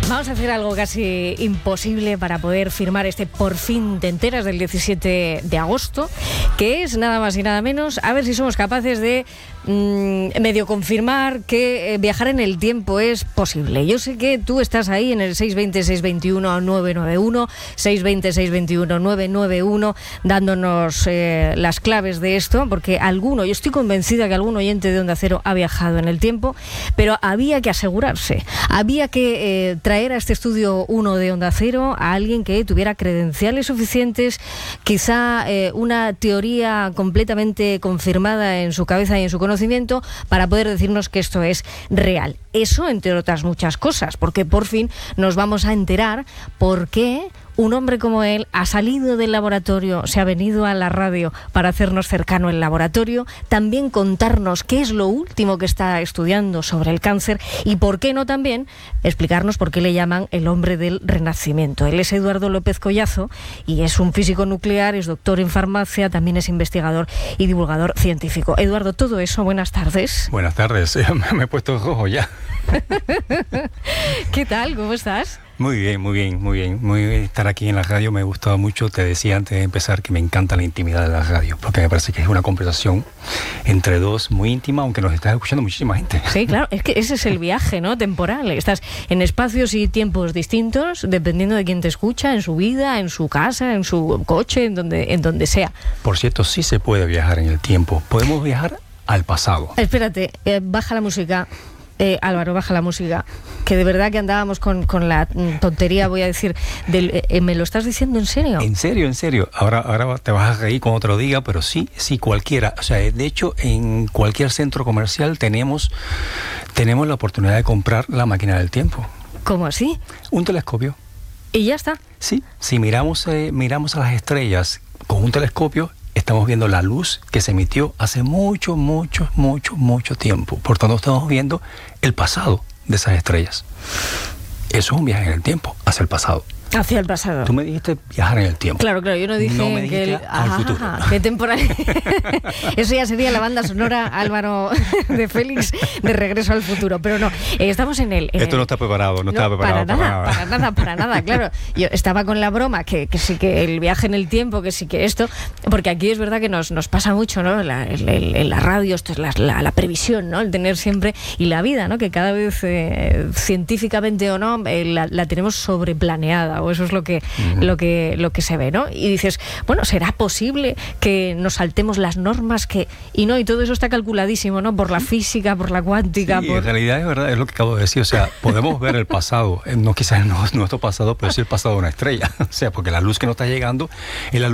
Vamos a hacer algo casi imposible para poder firmar este Por fin te enteras del 17 de agosto, que es nada más y nada menos a ver si somos capaces de medio confirmar que viajar en el tiempo es posible. Yo sé que tú estás ahí en el 620-621-991, 620-621-991, dándonos las claves de esto, porque yo estoy convencida que algún oyente de Onda Cero ha viajado en el tiempo, pero había que asegurarse, había que traer a este estudio 1 de Onda Cero a alguien que tuviera credenciales suficientes, quizá una teoría completamente confirmada en su cabeza y en su conocimiento, para poder decirnos que esto es real. Eso, entre otras muchas cosas, porque por fin nos vamos a enterar por qué un hombre como él ha salido del laboratorio, se ha venido a la radio para hacernos cercano el laboratorio, también contarnos qué es lo último que está estudiando sobre el cáncer y por qué no también explicarnos por qué le llaman el hombre del renacimiento. Él es Eduardo López Collazo y es un físico nuclear, es doctor en farmacia, también es investigador y divulgador científico. Eduardo, todo eso, buenas tardes. Buenas tardes, me he puesto rojo ya. ¿Qué tal? ¿Cómo estás? Muy bien. Estar aquí en la radio me ha gustado mucho. Te decía antes de empezar que me encanta la intimidad de la radio, porque me parece que es una conversación entre dos muy íntima, aunque nos está escuchando muchísima gente. Sí, claro, es que ese es el viaje, ¿no? Temporal. Estás en espacios y tiempos distintos, dependiendo de quién te escucha, en su vida, en su casa, en su coche, en donde sea. Por cierto, sí se puede viajar en el tiempo. Podemos viajar al pasado. Espérate, baja la música. Álvaro, baja la música, que de verdad que andábamos con la tontería, voy a decir, ¿me lo estás diciendo en serio? En serio. Ahora te vas a reír cuando te lo diga, pero sí, cualquiera. O sea, de hecho, en cualquier centro comercial tenemos la oportunidad de comprar la máquina del tiempo. ¿Cómo así? Un telescopio. ¿Y ya está? Sí, si miramos a las estrellas con un telescopio, estamos viendo la luz que se emitió hace mucho tiempo. Por tanto, estamos viendo el pasado de esas estrellas. Eso es un viaje en el tiempo, hacia el pasado. Hacia el pasado. Tú me dijiste viajar en el tiempo. Claro, yo no dije me dijiste al futuro. ¿Qué temporal? Eso ya sería la banda sonora, Álvaro, de Félix, de Regreso al Futuro. Pero no, estamos en el... Esto no está preparado, no estaba preparado para nada, claro. Yo estaba con la broma, que sí que el viaje en el tiempo, que sí que esto, porque aquí es verdad que nos pasa mucho, ¿no? En la radio, esto es la previsión, ¿no? El tener siempre, y la vida, ¿no? Que cada vez, científicamente o no, la tenemos sobreplaneada, o eso es lo que se ve, ¿no? Y dices, bueno, ¿será posible que nos saltemos las normas y todo eso está calculadísimo, ¿no? Por la física, por la cuántica. Sí, en realidad es verdad, es lo que acabo de decir, o sea, podemos ver el pasado, no quizás nuestro pasado, pero sí el pasado de una estrella, o sea, porque la luz que nos está llegando es la luz